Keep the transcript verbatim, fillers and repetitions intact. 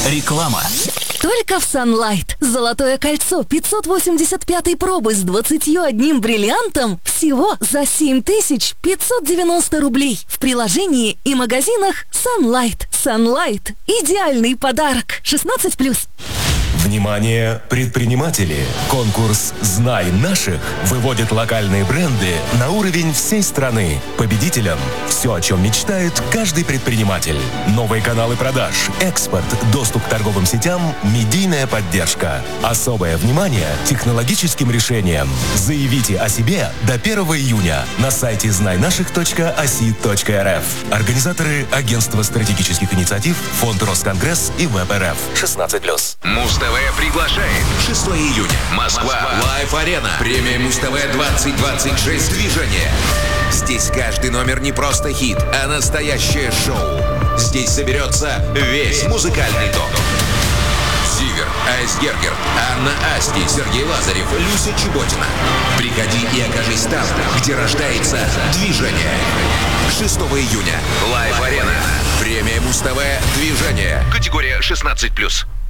Реклама. Только в Sunlight. Золотое кольцо пятьсот восемьдесят пятой пробы с двадцатью одним бриллиантом всего за семь тысяч пятьсот девяносто рублей. В приложении и магазинах Sunlight. Sunlight. Идеальный подарок. шестнадцать плюс. Внимание, предприниматели! Конкурс «Знай наших» выводит локальные бренды на уровень всей страны. Победителям все, о чем мечтает каждый предприниматель. Новые каналы продаж, экспорт, доступ к торговым сетям, медийная поддержка. Особое внимание технологическим решениям. Заявите о себе до первого июня на сайте знай наших точка оси точка эр эф. Организаторы — Агентство стратегических инициатив, Фонд Росконгресс и ВЭБ-РФ. шестнадцать плюс. Муз-ТВ приглашает. шестого июня. Москва. Лайв-арена. Премия Муз-ТВ двадцать двадцать шесть. Движение. Здесь каждый номер не просто хит, а настоящее шоу. Здесь соберется весь музыкальный топ. Зиверт, Айсгергер, Анна Асти, Сергей Лазарев, Люся Чеботина. Приходи и окажись там, где рождается движение. шестого июня. Лайв-арена. Премия Муз-ТВ. Движение. Категория шестнадцать плюс.